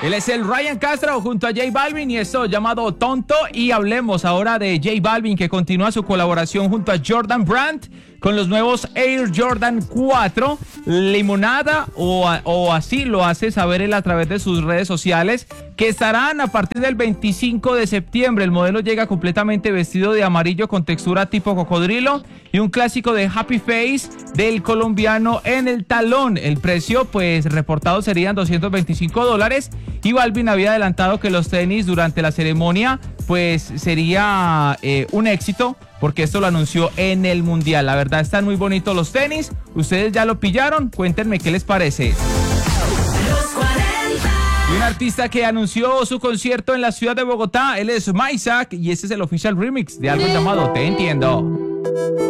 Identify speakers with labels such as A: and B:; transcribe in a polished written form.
A: Él es el Ryan Castro junto a J Balvin y esto llamado Tonto. Y hablemos ahora de J Balvin, que continúa su colaboración junto a Jordan Brand con los nuevos Air Jordan 4 Limonada, o así lo hace saber él a través de sus redes sociales, que estarán a partir del 25 de septiembre. El modelo llega completamente vestido de amarillo con textura tipo cocodrilo y un clásico de Happy Face del colombiano en el talón. El precio pues reportado serían $225 y Balvin había adelantado que los tenis durante la ceremonia pues sería un éxito, porque esto lo anunció en el Mundial. La verdad están muy bonitos los tenis. ¿Ustedes ya lo pillaron? Cuéntenme qué les parece. Y un artista que anunció su concierto en la ciudad de Bogotá, él es Maisak y este es el official remix de algo llamado Te Entiendo.